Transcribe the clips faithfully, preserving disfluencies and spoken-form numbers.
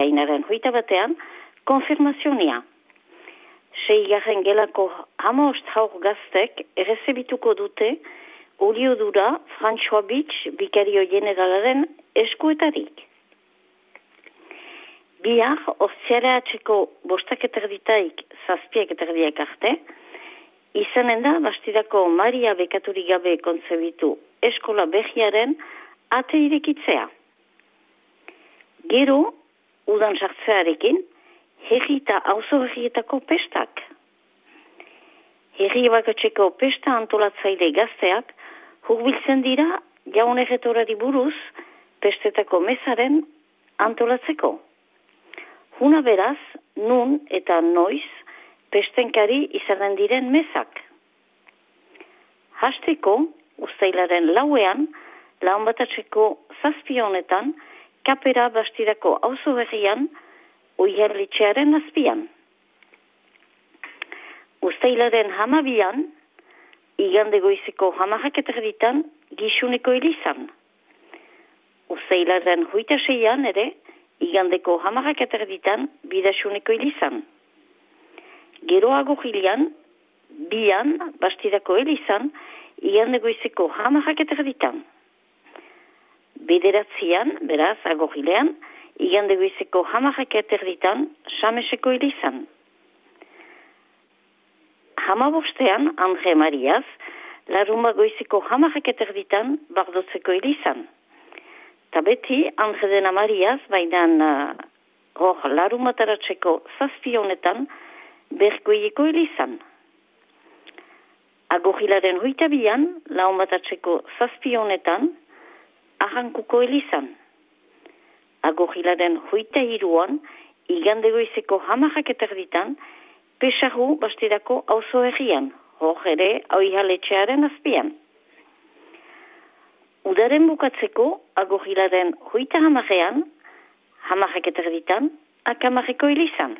ekainaren hoita batean, konfirmazionia. Seigarren gelako hamaost haur gaztek errezebituko dute oliodura François Bitsch bikario generalaren eskuetarik. Bihar, orziara atxeko bostak eterditaik zazpiak eterdiak arte, izanen da bastidako Maria bekaturik gabe kontzebitu eskola behiaren ate irekitzea. Gero, udan sartzearekin, herri eta auzo herrietako pestak. Herri bakatxeko pesta antolatzaile gazteak hurbiltzen dira jaun erretorari buruz pestetako mesaren antolatzeko. Huna beraz, nun eta noiz pestenkari izanen diren mesak. Hasteko, uztailaren lauean, laun batatzeko zazpi honetan, kapera bastidako auzo herrian, oiharlitxearen azpian. Uztailaren hamabian, igande goizeko hamarrak eterditan, gixuneko elizan. Uztailaren hoita seian ere, igandeko hamarrak eterditan, bidasuneko elizan. Geroago hilean, bian, bastidako elizan, igande goizeko hamarrak eterditan. Bederatzian, beraz, agogilean, igande goizeko hamarrak eterditan, Sameseko elizan. Hamabostean, Andre Mariaz, laruma goizeko hamarrak eterditan, Bardotzeko elizan. Ta beti, Andre dena Mariaz, bainan uh, hor larumataratzeko zazpi honetan, Bergoieko elizan. Agogilaren hoita bian, laumatatzeko zazpi honetan, Arrankuko elizan. Agogilaren hoita hiruan, igande goizeko hamarrak eterditan, Pesarru bastidako auzo herrian, hor ere oihaletxearen azpian. Udaren bukatzeko, agogilaren hoita hamarrean, hamarrak eterditan, Akamarreko elizan.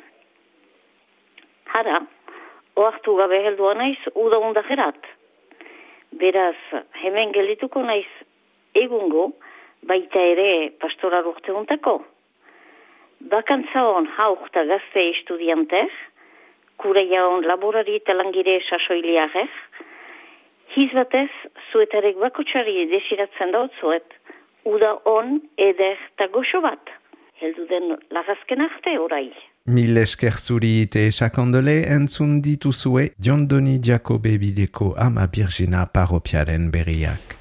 Hara, oartu gabe heldua naiz uda undajerat. Beraz, hemen gelituko naiz egungo, baita ere pastoral urte untako. Bakantza hon haukta gazte estudianter, kureia hon laborari eta langire sasoiliarek, hizbatez zuetarek bakotxari desiratzen daut zuet, uda hon eder eta goxo bat. Heldu den lagazken arte orai. Mil esker zuri te sakondole entzun dituzue Diondoni Jakobe bideko ama Birgina paropiaren berriak.